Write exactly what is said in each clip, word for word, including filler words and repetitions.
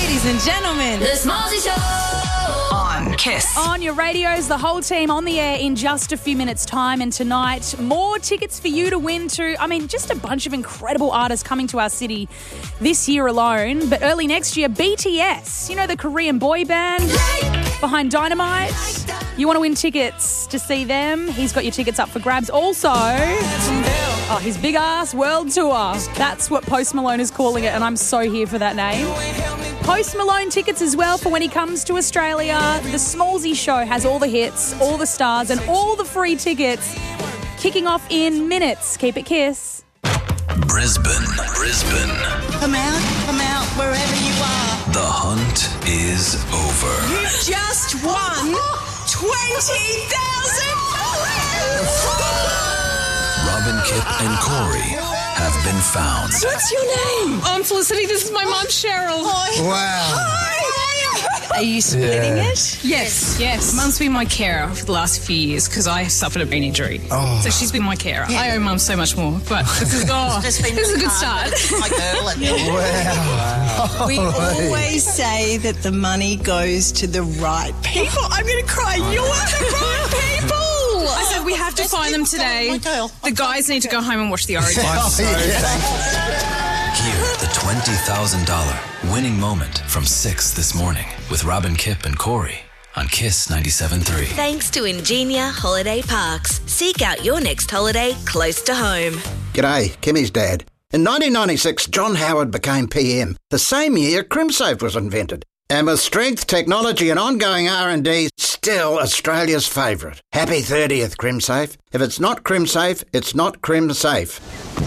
Ladies and gentlemen, The Smallzy Show on Kiss. On your radios, the whole team on the air in just a few minutes' time. And tonight, more tickets for you to win to, I mean, just a bunch of incredible artists coming to our city this year alone. But early next year, B T S, you know, the Korean boy band behind Dynamite. You want to win tickets to see them? He's got your tickets up for grabs. Also, oh, his big ass world tour. That's what Post Malone is calling it, and I'm so here for that name. Post Malone tickets as well for when he comes to Australia. The Smallzy Show has all the hits, all the stars, and all the free tickets. Kicking off in minutes. Keep it Kiss. Brisbane, Brisbane. Come out, come out, wherever you are. The hunt is over. You just won twenty thousand dollars! Robin, Kip, and Corey have been found. What's your name? I'm Felicity. This is my mum, Cheryl. Hi. Wow. Hi. Are you splitting Yeah. it? Yes, yes. Mum's been my carer for the last few years because I suffered a brain injury. Oh. So she's been my carer. I owe Mum so much more, but this is, oh, this Just been is a good hard. start. My girl and Wow. We always say that the money goes to the right people. I'm going to cry. You're the right people. I said we have to find them today. My girl. The guys need to go home and watch the Origin. I'm so thankful. Hear the twenty thousand dollars winning moment from six this morning with Robin, Kip, and Corey on Kiss ninety-seven point three. Thanks to Ingenia Holiday Parks. Seek out your next holiday close to home. G'day, Kimmy's dad. In nineteen ninety-six, John Howard became P M. The same year, CrimSafe was invented. And with strength, technology and ongoing R and D, still Australia's favourite. Happy thirtieth, CrimSafe. If it's not CrimSafe, it's not CrimSafe.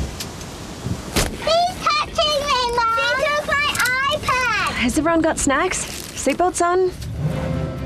He's touching me, Mom. He took my iPad. Has everyone got snacks? Seatbelts on?